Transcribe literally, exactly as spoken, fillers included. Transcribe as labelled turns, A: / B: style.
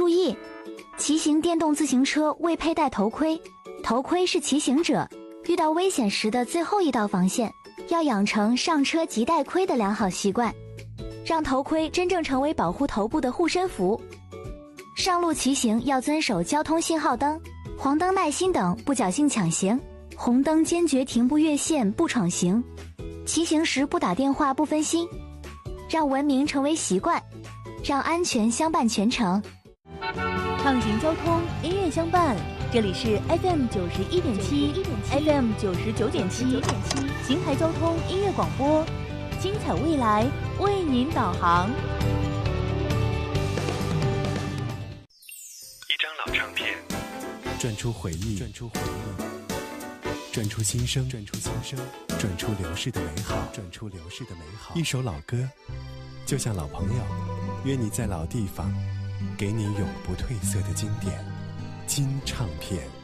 A: 注意，骑行电动自行车未佩戴头盔，头盔是骑行者遇到危险时的最后一道防线，要养成上车即戴盔的良好习惯，让头盔真正成为保护头部的护身符。上路骑行要遵守交通信号灯，黄灯耐心等，不侥幸抢行，红灯坚决停不越线不闯行，骑行时不打电话不分心，让文明成为习惯，让安全相伴全程。
B: 畅行交通，音乐相伴，这里是 F M 九十一点七 ，F M 九十九点七，邢台交通音乐广播，精彩未来为您导航。
C: 一张老唱片，转出回忆，转出回忆，转出心声，转出心声，转出流逝的美好，转出流逝的美好。一首老歌，就像老朋友，约你在老地方，给你永不褪色的经典金唱片。